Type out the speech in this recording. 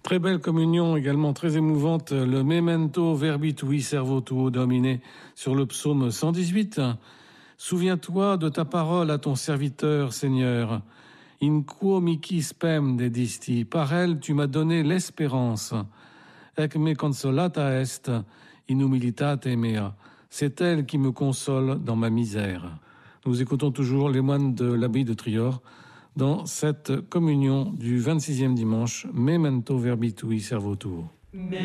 Très belle communion, également très émouvante, le Memento Verbit Tui Servo Tuo Domine sur le psaume 118. Souviens-toi de ta parole à ton serviteur, Seigneur. In quo mihi spem dedisti, par elle tu m'as donné l'espérance. Ec me consolata est in humilitate mea. C'est elle qui me console dans ma misère. Nous écoutons toujours les moines de l'abbaye de Trior dans cette communion du 26e dimanche, Memento Verbit Tui Servo Tuo.